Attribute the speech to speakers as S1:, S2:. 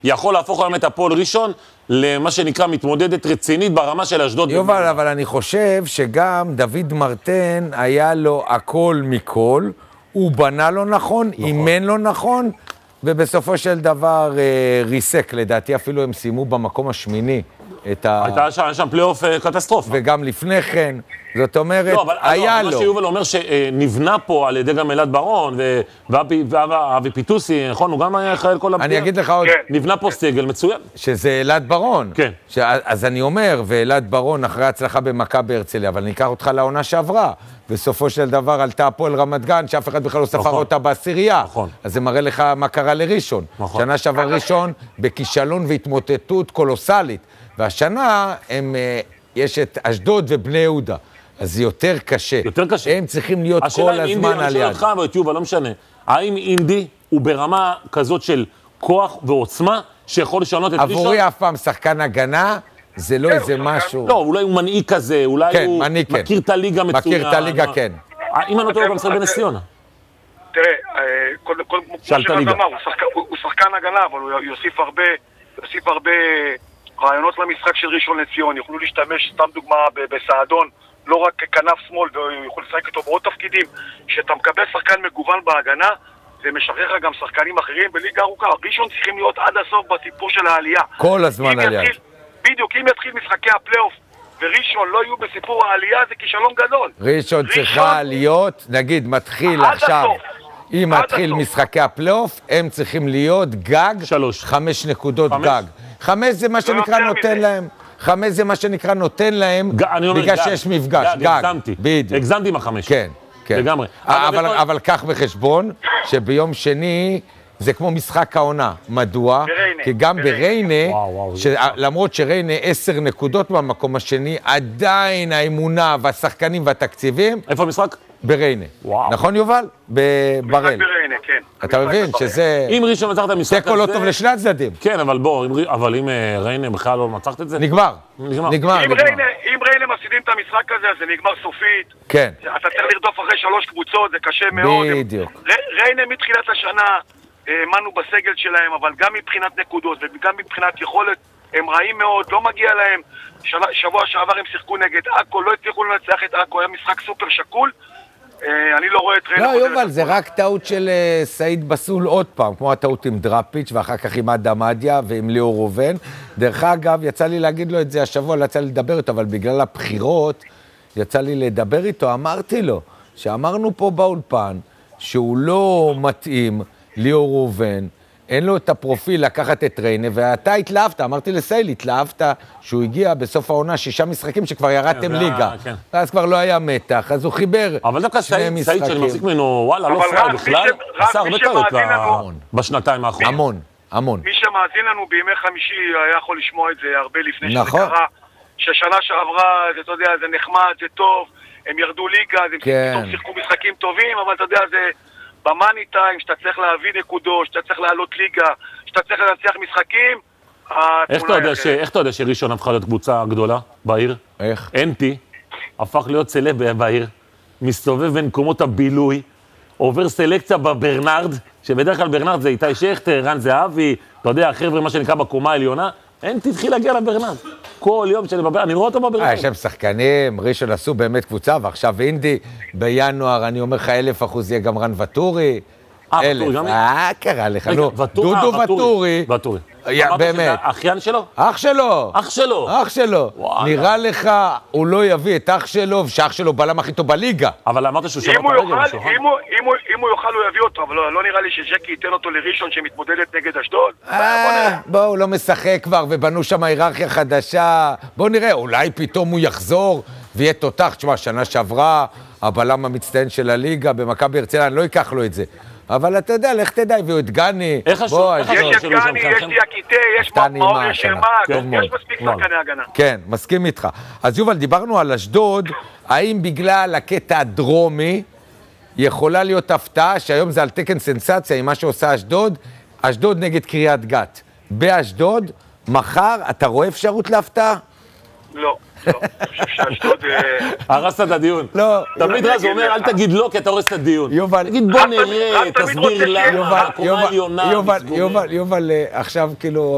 S1: יכול להפוך היום את הפועל ראשון למה שנקרא מתמודדת רצינית ברמה של אשדוד.
S2: יובל, אבל אני חושב שגם דוד מרטן היה לו הכל מכל, הוא בנה לו נכון, אימן לו נכון, ובסופו של דבר ריסק, לדעתי אפילו הם סיימו במקום השמיני את
S1: הייתה שם פלייאוף קטסטרופה.
S2: וגם לפני כן, זאת אומרת, היה לו.
S1: מה שיובל אומר שנבנה פה על ידי גם אלעד ברון, ואבי פיטוסי, נכון? הוא גם היה אחראי על כל הפתיעה.
S2: אני אגיד לך עוד.
S1: נבנה פה סגל מצוין.
S2: שזה אלעד ברון.
S1: כן.
S2: אז אני אומר, ואלעד ברון אחרי הצלחה במכבי הרצליה, אבל אני אקח אותך לעונה שעברה. בסופו של דבר עלתה הפועל רמת גן, שאף אחד בכלל לא ספר אותה בעשירייה.
S1: נכון.
S2: אז זה מראה לך מה קרה לראשון.
S1: נכון.
S2: שנה שעבר ראשון בכישלון והתמוטטות קולוסלית. והשנה יש את אשדוד ובני יהודה. אז זה יותר קשה.
S1: יותר קשה.
S2: הם צריכים להיות כל הזמן על יד.
S1: השאלה אם אינדי, אני שואל אותך ואת יובל, לא משנה. האם אינדי הוא ברמה כזאת של כוח ועוצמה שיכול לשנות את ראשון?
S2: עבורי אף פעם שחקן הגנה, זה לא איזה משהו.
S1: לא, אולי הוא מנהיג כזה, אולי הוא מכיר את הליגה מצוין.
S2: מכיר את הליגה, כן.
S1: אם אני נותן לו גם סר בנס ציונה.
S3: תראה, קודם כל, כמו שרז אמר, הוא שחקן הגנה, אבל הוא יוסיף הרבה רעיונות למשחק של ראשון לציון. יוכלו להשתמש, סתם דוגמה, בסעדון, לא רק ככנף שמאל, ויוכלו לשחק איתו בעוד תפקידים. כשאתה מקבל שחקן מגוון בהגנה, זה משחרר גם שחקנים אחרים בליגה ארוכה. ראשון צריכים להיות עד הסוף בסיפור של העלייה.
S2: כל הזמן על יד.
S3: בדיוק, אם יתחיל משחקי הפלייאוף וראשון לא יהיו בסיפור העלייה, זה כישלון גדול.
S2: ראשון צריכה להיות, נגיד, מתחיל עכשיו, אם מתחיל משחקי הפלייאוף, הם צריכים להיות גג, 5 נקודות גג. 5 זה מה שנקרא נותן להם. 5 זה מה שנקרא נותן להם, בגלל שיש מפגש, גג.
S1: הגזמתי עם 5.
S2: כן, כן.
S1: לגמרי.
S2: אבל קח בחשבון שביום שני זה כמו משחק העונה. מדוע? כי גם בריינה, למרות שריינה 10 נקודות במקום השני, עדיין האמונה והשחקנים והתקציבים...
S1: איפה המשחק?
S2: בריינה. נכון יובל? בברל.
S3: בריינה, כן.
S2: אתה מבין שזה...
S1: אם ראשון מצחת המשחק הזה...
S2: זה קולות טוב לשני הצדדים.
S1: כן, אבל בוא, אבל אם ריינה בכלל לא מצחת את זה...
S2: נגמר.
S3: אם ריינה מפסידים את המשחק הזה, אז זה נגמר סופית.
S2: כן.
S3: אתה צריך לרדוף אחרי 3 קבוצות, זה קשה מאוד.
S2: בדיוק.
S3: ריינה מתחילת השנה... האמנו בסגל שלהם, אבל גם מבחינת נקודות וגם מבחינת יכולת הם רעים מאוד, לא מגיע להם. שבוע שעבר הם שיחקו נגד אקו, לא הצליחו לנצח את אקו, היה משחק סופר שקול. אני לא רואה את ריינה.
S2: לא, יובל, זה רק טעות של סעיד בסול עוד פעם, כמו הטעות עם דראפיץ' ואחר כך עם אדם אדיה ועם ליאור רובן. דרך אגב, יצא לי להגיד לו את זה השבוע, לא יצא לי לדבר איתו, אבל בגלל הבחירות יצא לי לדבר איתו, אמרתי לו, שאמרנו פה באולפן שהוא לא מתאים ליאור רובן, אין לו את הפרופיל לקחת את ריינה, ואתה התלהבת, אמרתי לסייל, התלהבת שהוא הגיע בסוף העונה 6 משחקים שכבר ירדתם ליגה. ואז כבר לא היה מתח, אז הוא חיבר
S1: אבל דווקא סייד שמחזיק ממנו, וואלה, לא פרע בכלל, עשה הרבה טעות בשנתיים האחרונות.
S2: המון.
S3: מי שמאזין לנו בימי חמישי היה יכול לשמוע את זה הרבה לפני שזה קרה, ששנה שעברה, אתה יודע, זה נחמד, זה טוב, הם ירדו ליגה, הם שיחקו משחקים טובים, אבל אתה יודע, זה... במאני טיים, שאתה צריך להביא נקודות, שאתה צריך לעלות ליגה, שאתה צריך לנצח משחקים,
S1: איך אתה יודע שראשון הפכה להיות קבוצה גדולה בעיר?
S2: איך?
S1: אנטי, הפך להיות סלב בעיר, מסתובב במקומות הבילוי, עובר סלקציה בברנרד, שבדרך כלל ברנרד זה איתי שכטר, רן זהבי, אתה יודע, החבר'ה מה שנקרא בקומה העליונה, אנטי התחיל להגיע לברנרד. כל יום שאני בברנרד, אני רואה אותו בברנרד.
S2: יש שם שחקנים, ראשון עשו באמת קבוצה, ועכשיו אינדי, בינואר, אני אומר לך 1000% יהיה גם רן וטורי. 1000. קרה לך, נו. דודו וטורי. באמת.
S1: אחיין שלו?
S2: אח שלו.
S1: אח שלו.
S2: אח שלו. נראה לך, הוא לא יביא את אח שלו, ושאח שלו בלם הכי טוב בליגה.
S1: אבל אמרת שהוא שבר את הרגל משהו.
S3: אם הוא יוכל, הוא יביא אותו, אבל לא נראה לי שג'קי ייתן אותו לראשון שמתמודדת נגד אשדוד.
S2: בואו, הוא לא משחק כבר, ובנו שם היררכיה חדשה. בואו נראה, אולי פתאום הוא יחזור, ויהיה תותח. תשמע, שנה שעברה, הבלם המצטיין של הליגה, במכבי הרצליה, אני לא אקח לו את זה. אבל אתה יודע, לך תדע, הביאו את גני.
S3: יש את גני, יש דיאקיטה, יש מאור, יש הרמק, יש מספיק שחקני הגנה.
S2: כן, מסכים איתך. אז יובל, דיברנו על אשדוד, האם בגלל הקטע הדרומי יכולה להיות הפתעה, שהיום זה על תקן סנסציה עם מה שעושה אשדוד, אשדוד נגד קריית גת. באשדוד, מחר, אתה רואה אפשרות להפתעה?
S3: לא. אני חושב שאשדוד...
S1: הרסת את הדיון.
S2: לא.
S1: תמיד רז אומר, אל תגיד לא, כי אתה הורס את הדיון.
S2: יובל...
S1: תגיד בוא נראה, תסביר לה, הקומה העליונה.
S2: יובל, עכשיו כאילו...